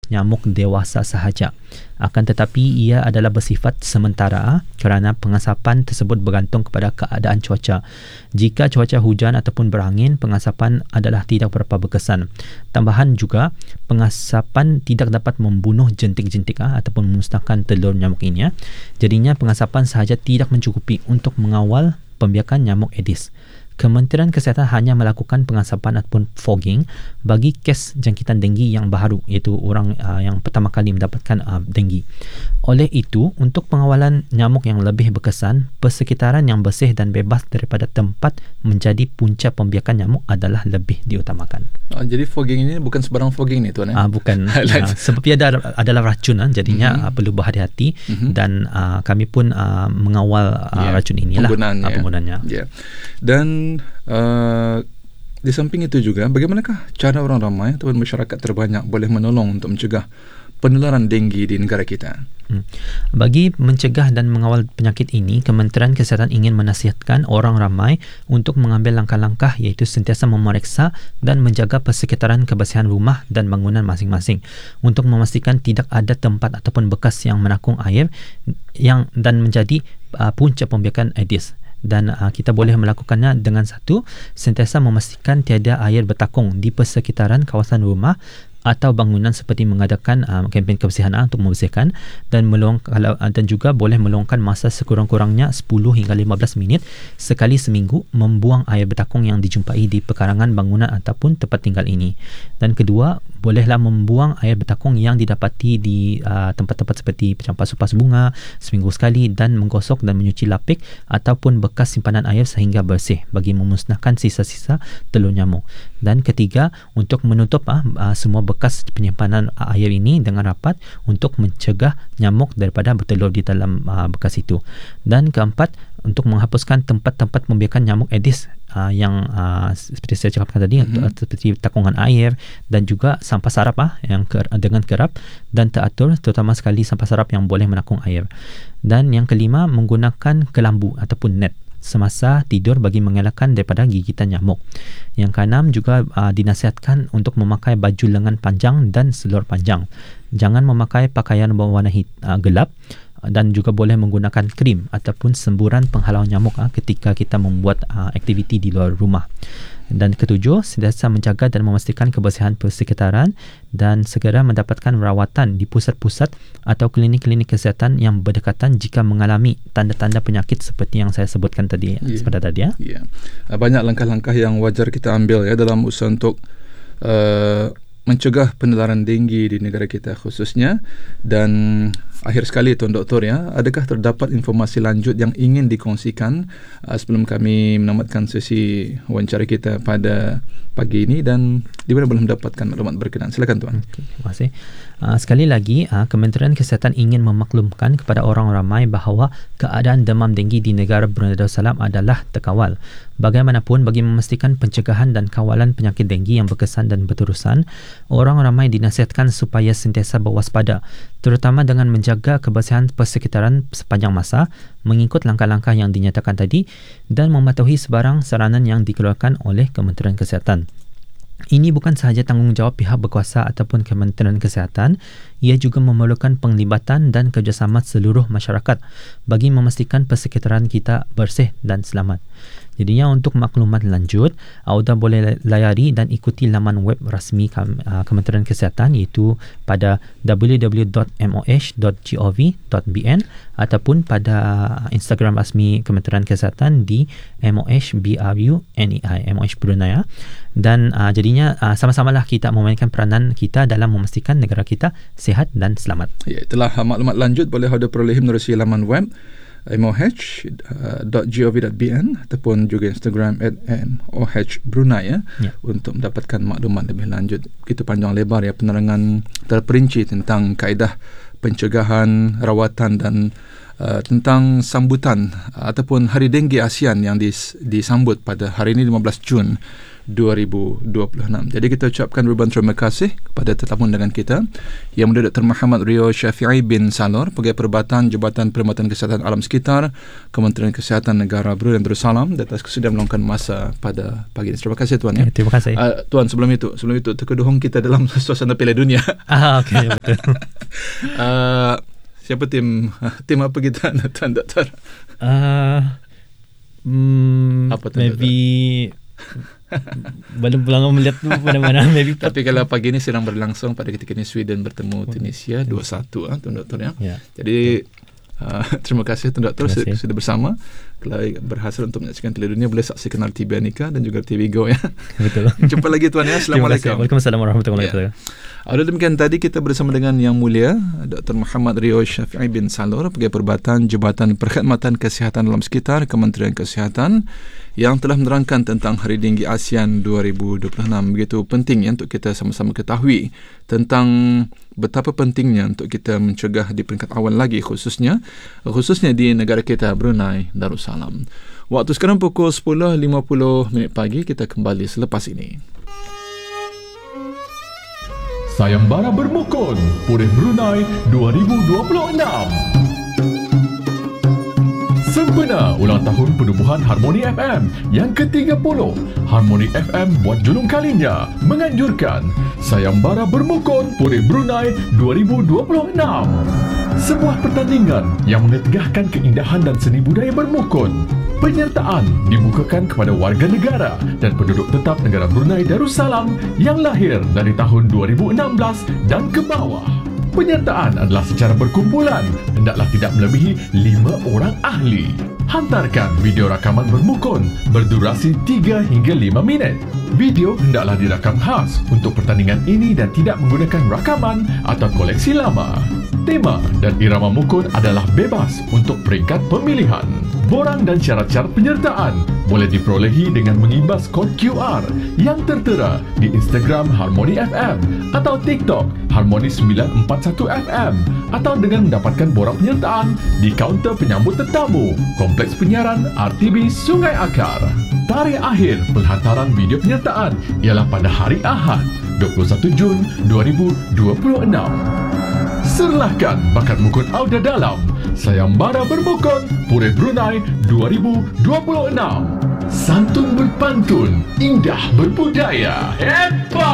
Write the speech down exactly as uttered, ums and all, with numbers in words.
nyamuk dewasa sahaja. Akan tetapi ia adalah bersifat sementara kerana pengasapan tersebut bergantung kepada keadaan cuaca. Jika cuaca hujan ataupun berangin, pengasapan adalah tidak berapa berkesan. Tambahan juga, pengasapan tidak dapat membunuh jentik-jentik ah, ataupun memusnahkan telur nyamuk ini. Ah. Jadinya pengasapan sahaja tidak mencukupi untuk mengawal pembiakan nyamuk Aedes. Kementerian Kesihatan hanya melakukan pengasapan ataupun fogging bagi kes jangkitan denggi yang baru, iaitu orang uh, yang pertama kali mendapatkan uh, denggi. Oleh itu, untuk pengawalan nyamuk yang lebih berkesan, persekitaran yang bersih dan bebas daripada tempat menjadi punca pembiakan nyamuk adalah lebih diutamakan. Uh, jadi fogging ini bukan sebarang fogging ni tuan eh? Uh, bukan. uh, sebab ia ada, adalah racun, uh, jadinya mm-hmm. uh, perlu berhati-hati mm-hmm. dan uh, kami pun uh, mengawal uh, yeah. racun inilah penggunaannya. Uh, penggunaannya. Yeah. Dan Uh, di samping itu juga, bagaimanakah cara orang ramai atau masyarakat terbanyak boleh menolong untuk mencegah penularan denggi di negara kita? Hmm. Bagi mencegah dan mengawal penyakit ini, Kementerian Kesihatan ingin menasihatkan orang ramai untuk mengambil langkah-langkah, iaitu sentiasa memeriksa dan menjaga persekitaran kebersihan rumah dan bangunan masing-masing untuk memastikan tidak ada tempat ataupun bekas yang menakung air yang dan menjadi uh, punca pembiakan Aedes. Dan uh, kita boleh melakukannya dengan satu, sentiasa memastikan tiada air bertakung di persekitaran kawasan rumah atau bangunan seperti mengadakan uh, kempen kebersihan uh, untuk membersihkan dan meluang, kalau, uh, dan juga boleh meluangkan masa sekurang-kurangnya sepuluh hingga lima belas minit sekali seminggu membuang air bertakung yang dijumpai di pekarangan bangunan ataupun tempat tinggal ini. Dan kedua, bolehlah membuang air bertakung yang didapati di uh, tempat-tempat seperti pempas-pas bunga seminggu sekali dan menggosok dan menyuci lapik ataupun bekas simpanan air sehingga bersih bagi memusnahkan sisa-sisa telur nyamuk. Dan ketiga, untuk menutup uh, uh, semua bekas penyimpanan air ini dengan rapat untuk mencegah nyamuk daripada bertelur di dalam uh, bekas itu. Dan keempat, untuk menghapuskan tempat-tempat membiarkan nyamuk Aedes uh, yang uh, seperti saya cakapkan tadi, mm-hmm. seperti takungan air dan juga sampah sarap uh, yang ker- dengan kerap dan teratur, terutama sekali sampah sarap yang boleh menakung air. Dan yang kelima, menggunakan kelambu ataupun net semasa tidur bagi mengelakkan daripada gigitan nyamuk. Yang keenam juga uh, dinasihatkan untuk memakai baju lengan panjang dan seluar panjang. Jangan memakai pakaian berwarna hit, uh, gelap dan juga boleh menggunakan krim ataupun semburan penghalau nyamuk uh, ketika kita membuat uh, aktiviti di luar rumah. Dan ketujuh, sentiasa menjaga dan memastikan kebersihan persekitaran dan segera mendapatkan rawatan di pusat-pusat atau klinik-klinik kesihatan yang berdekatan jika mengalami tanda-tanda penyakit seperti yang saya sebutkan tadi yeah. sepada tadi ya. Yeah. Banyak langkah-langkah yang wajar kita ambil ya dalam usaha untuk uh, mencegah penularan denggi di negara kita khususnya. Dan akhir sekali Tuan Doktor ya, adakah terdapat informasi lanjut yang ingin dikongsikan uh, sebelum kami menamatkan sesi wawancara kita pada pagi ini, dan di mana boleh mendapatkan maklumat berkenaan? Silakan Tuan. Okay, terima kasih. Uh, sekali lagi, uh, Kementerian Kesihatan ingin memaklumkan kepada orang ramai bahawa keadaan demam denggi di negara Brunei Darussalam adalah terkawal. Bagaimanapun, bagi memastikan pencegahan dan kawalan penyakit denggi yang berkesan dan berterusan, orang ramai dinasihatkan supaya sentiasa berwaspada, terutama dengan menjaga kebersihan persekitaran sepanjang masa, mengikut langkah-langkah yang dinyatakan tadi dan mematuhi sebarang saranan yang dikeluarkan oleh Kementerian Kesihatan. Ini bukan sahaja tanggungjawab pihak berkuasa ataupun Kementerian Kesihatan, ia juga memerlukan penglibatan dan kerjasama seluruh masyarakat bagi memastikan persekitaran kita bersih dan selamat. Jadinya untuk maklumat lanjut, anda boleh layari dan ikuti laman web rasmi Kementerian Kesihatan, iaitu pada w w w dot m o h dot gov dot b n ataupun pada Instagram rasmi Kementerian Kesihatan di M O H B R U N E I, M O H Brunei. Dan uh, jadinya uh, sama-samalah kita memainkan peranan kita dalam memastikan negara kita sihat dan selamat. Ya, itulah maklumat lanjut boleh anda perolehi menerusi laman web m o h dot gov dot b n ataupun juga Instagram at m o h brunei ya, ya, untuk mendapatkan maklumat lebih lanjut. Begitu panjang lebar ya penerangan terperinci tentang kaedah pencegahan, rawatan dan uh, tentang sambutan uh, ataupun Hari Denggi ASEAN yang dis, disambut pada hari ini lima belas Jun dua ribu dua puluh enam. Jadi kita ucapkan ribuan terima kasih kepada tetamu undangan kita yang mulia Doktor Muhammad Rio Syafi'i bin Salor, Pegawai Perubatan Jabatan Perkhidmatan Kesihatan Alam Sekitar Kementerian Kesihatan Negara Brunei Darussalam, atas kesudian meluangkan masa pada pagi ini. Terima kasih Tuan ya. Ya, terima kasih. Uh, Tuan, sebelum itu, sebelum itu terkedohong kita dalam suasana Piala Dunia. Ah, okey, betul. uh, siapa tim tim apa kita Tuan Doktor? Uh, mm, Apa tuan, maybe belum pulang melihat tu mana-mana maybe. Tapi kalau pagi ini sedang berlangsung pada ketika ini Sweden bertemu Tunisia dua satu ah Tuan Doktor ya. Ya. Jadi uh, terima kasih Tuan Doktor Terima kasih. sudah bersama. Kalau berhasil untuk menyaksikan Piala Dunia boleh saksikan R T B Anika dan juga T V Go ya. Betul. Jumpa lagi Tuan ya. Terima kasih. Assalamualaikum. Waalaikumsalam warahmatullahi wabarakatuh. Ada demikian tadi kita bersama dengan Yang Mulia Doktor Muhammad Rio Syafi'i bin Salor, Pegawai Perubatan Jabatan Perkhidmatan Kesihatan Alam Sekitar Kementerian Kesihatan, yang telah menerangkan tentang Hari Denggi ASEAN dua ribu dua puluh enam. Begitu penting ya untuk kita sama-sama ketahui tentang betapa pentingnya untuk kita mencegah di peringkat awal lagi, khususnya khususnya di negara kita Brunei Darussalam. Waktu sekarang pukul sepuluh lima puluh minit pagi. Kita kembali selepas ini. Sayembara Bermukun Purih Brunei dua ribu dua puluh enam. Sempena ulang tahun penubuhan Harmoni F M yang ke tiga puluh, Harmoni F M buat julung kalinya menganjurkan Sayembara Bermukun Purih Brunei dua ribu dua puluh enam. Sebuah pertandingan yang mengetegahkan keindahan dan seni budaya bermukun. Penyertaan dibukakan kepada warga negara dan penduduk tetap negara Brunei Darussalam yang lahir dari tahun dua ribu enam belas dan ke bawah. Penyertaan adalah secara berkumpulan, hendaklah tidak melebihi lima orang ahli. Hantarkan video rakaman bermukun berdurasi tiga hingga lima minit. Video hendaklah dirakam khas untuk pertandingan ini dan tidak menggunakan rakaman atau koleksi lama. Tema dan irama mukun adalah bebas untuk peringkat pemilihan. Borang dan syarat-syarat penyertaan boleh diperolehi dengan mengibas kod Q R yang tertera di Instagram Harmoni F M atau TikTok Harmoni sembilan empat satu F M, atau dengan mendapatkan borang penyertaan di kaunter penyambut tetamu Kompleks Penyiaran R T B Sungai Akar. Tarikh akhir penghantaran video penyertaan ialah pada hari Ahad dua puluh satu Jun dua ribu dua puluh enam. Serlahkan bakat mukun Auda dalam Sayembara Bermukun Purih Brunei dua ribu dua puluh enam. Santun berpantun, indah berbudaya. Hebat!